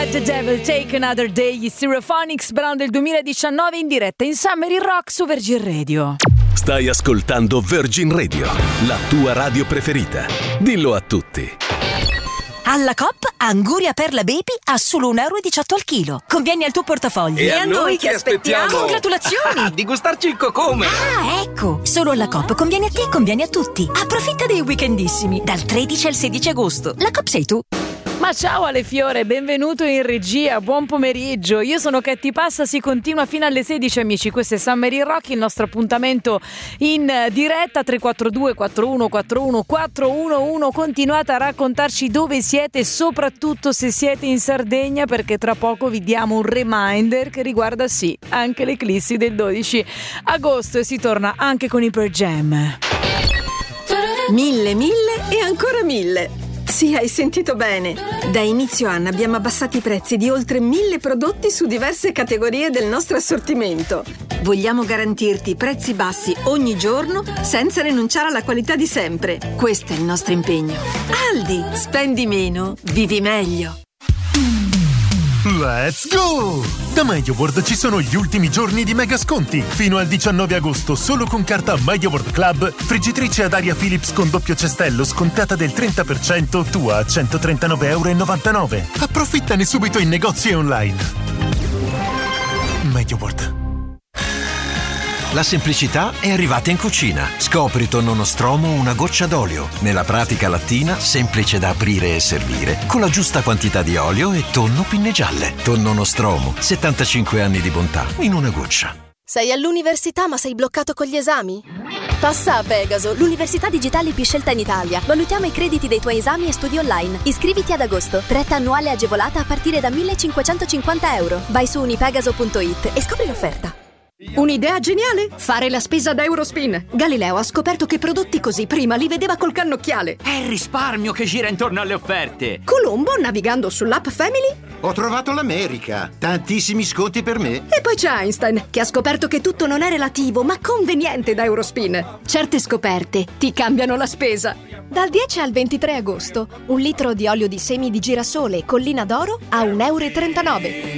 Let the Devil Take Another Day, gli Stereophonics, brano del 2019 in diretta in Summer in Rock su Virgin Radio. Stai ascoltando Virgin Radio, la tua radio preferita. Dillo a tutti. Alla Coop, Anguria Perla Baby a solo 1,18 euro al chilo. Conviene al tuo portafoglio. E a noi che aspettiamo? Congratulazioni! Di gustarci il cocome. Ah, ecco! Solo alla Coop conviene a te e conviene a tutti. Approfitta dei weekendissimi, dal 13 al 16 agosto. La Coop sei tu. Ma ciao Ale Fiore, benvenuto in regia, buon pomeriggio. Io sono Katy Passa, si continua fino alle 16 amici. Questo è Summer in Rock, il nostro appuntamento in diretta 342 4141 411. Continuate a raccontarci dove siete, soprattutto se siete in Sardegna, perché tra poco vi diamo un reminder che riguarda sì anche l'eclissi del 12 agosto e si torna anche con i Pearl Jam. 1000 e ancora 1000. Sì, hai sentito bene. Da inizio anno abbiamo abbassato i prezzi di oltre 1000 prodotti su diverse categorie del nostro assortimento. Vogliamo garantirti prezzi bassi ogni giorno senza rinunciare alla qualità di sempre. Questo è il nostro impegno. Aldi, spendi meno, vivi meglio. Let's go! Da MediaWorld ci sono gli ultimi giorni di mega sconti. Fino al 19 agosto, solo con carta MediaWorld Club, friggitrice ad aria Philips con doppio cestello scontata del 30%, tua a 139,99 euro. Approfittane subito in negozi e online. MediaWorld. La semplicità è arrivata in cucina. Scopri tonno nostromo una goccia d'olio. Nella pratica lattina, semplice da aprire e servire, con la giusta quantità di olio e tonno pinne gialle. Tonno nostromo, 75 anni di bontà in una goccia. Sei all'università ma sei bloccato con gli esami? Passa a Pegaso, l'università digitale più scelta in Italia. Valutiamo i crediti dei tuoi esami e studi online. Iscriviti ad agosto. Retta annuale agevolata a partire da 1.550 euro. Vai su unipegaso.it e scopri l'offerta. Un'idea geniale? Fare la spesa da Eurospin. Galileo ha scoperto che prodotti così prima li vedeva col cannocchiale. È il risparmio che gira intorno alle offerte. Colombo, navigando sull'app Family. Ho trovato l'America. Tantissimi sconti per me. E poi c'è Einstein, che ha scoperto che tutto non è relativo, ma conveniente da Eurospin. Certe scoperte ti cambiano la spesa. Dal 10 al 23 agosto, 1 litro di olio di semi di girasole Collina d'Oro a 1,39 euro.